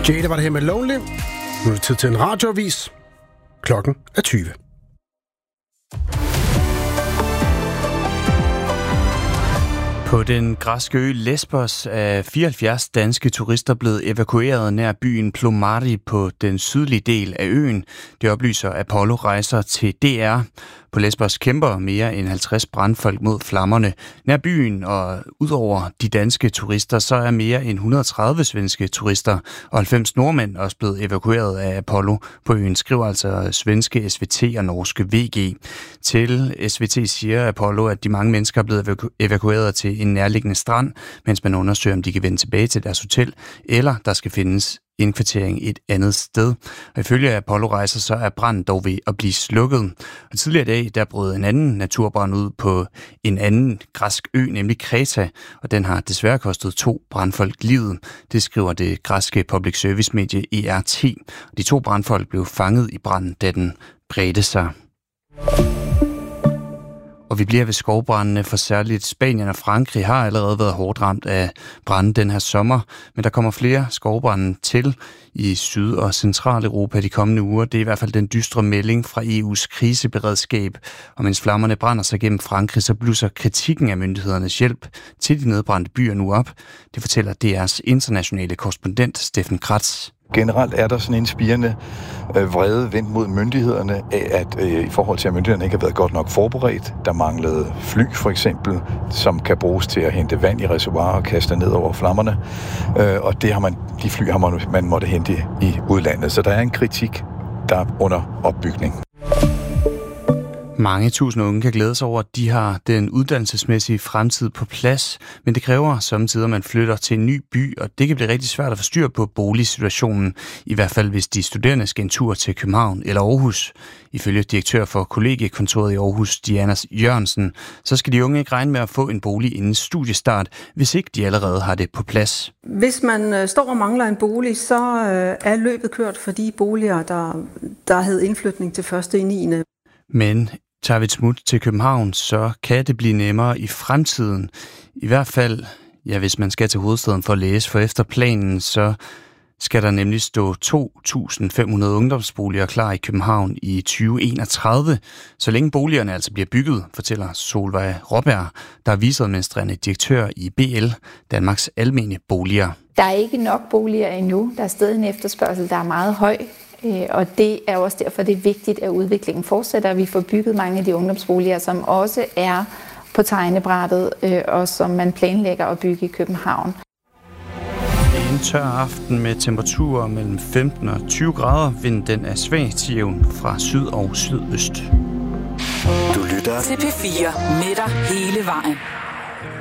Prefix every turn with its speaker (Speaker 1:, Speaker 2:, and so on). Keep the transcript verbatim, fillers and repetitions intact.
Speaker 1: Jada var det her med Lonely. Nu er det tid til en radioavis. Klokken er tyve.
Speaker 2: På den græske ø Lesbos er fireoghalvfjerds danske turister blevet evakueret nær byen Plomari på den sydlige del af øen. Det oplyser Apollo Rejser til D R. På Lesbos kæmper mere end halvtreds brandfolk mod flammerne nær byen, og udover de danske turister, så er mere end et hundrede og tredive svenske turister og halvfems nordmænd også blevet evakueret af Apollo på øen, skriver altså svenske S V T og norske V G. Til S V T siger Apollo, at de mange mennesker er blevet evaku- evakueret til en nærliggende strand, mens man undersøger, om de kan vende tilbage til deres hotel, eller der skal findes indkvartering et andet sted. Og ifølge Apollo-rejser, så er branden dog ved at blive slukket. Og tidligere i dag, der brød en anden naturbrand ud på en anden græsk ø, nemlig Kreta, og den har desværre kostet to brandfolk livet. Det skriver det græske public service medie E R T. De to brandfolk blev fanget i branden, da den bredte sig. Og vi bliver ved skovbrændene, for særligt Spanien og Frankrig har allerede været hårdt ramt af branden den her sommer, men der kommer flere skovbrænde til i Syd- og Centraleuropa de kommende uger. Det er i hvert fald den dystre melding fra E U's kriseberedskab. Og mens flammerne brænder sig gennem Frankrig, så blusser kritikken af myndighedernes hjælp til de nedbrændte byer nu op. Det fortæller D R's internationale korrespondent Steffen Kratz.
Speaker 3: Generelt er der sådan en spirende øh, vrede vendt mod myndighederne af, at øh, i forhold til, at myndighederne ikke har været godt nok forberedt. Der manglede fly for eksempel, som kan bruges til at hente vand i reservoirer og kaste ned over flammerne. Øh, og det har man, de fly har man, man måtte hente i udlandet. Så der er en kritik, der er under opbygning.
Speaker 2: Mange tusind unge kan glæde sig over, at de har den uddannelsesmæssige fremtid på plads, men det kræver samtidig, at man flytter til en ny by, og det kan blive rigtig svært at få styr på boligsituationen, i hvert fald hvis de studerende skal en tur til København eller Aarhus. Ifølge direktør for kollegiekontoret i Aarhus, Diana Jørgensen, så skal de unge ikke regne med at få en bolig inden studiestart, hvis ikke de allerede har det på plads.
Speaker 4: Hvis man står og mangler en bolig, så er løbet kørt for de boliger, der, der havde indflytning til første i niende
Speaker 2: Men tager vi et smut til København, så kan det blive nemmere i fremtiden. I hvert fald, ja, hvis man skal til hovedstaden for at læse, for efter planen, så skal der nemlig stå to tusind fem hundrede ungdomsboliger klar i København i tyve enogtredive, så længe boligerne altså bliver bygget, fortæller Solvej Råberg, der er viceadministrerende direktør i B L, Danmarks Almene Boliger.
Speaker 5: Der er ikke nok boliger endnu. Der er stadig en efterspørgsel, der er meget høj. Og det er også derfor, det er vigtigt, at udviklingen fortsætter. Vi får bygget mange af de ungdomsboliger, som også er på tegnebrættet, og som man planlægger at bygge i København.
Speaker 2: Det er en tør aften med temperaturer mellem femten og tyve grader. Vinden den er svag til jævn fra syd og sydøst.
Speaker 6: Du lytter til P fire med dig hele vejen.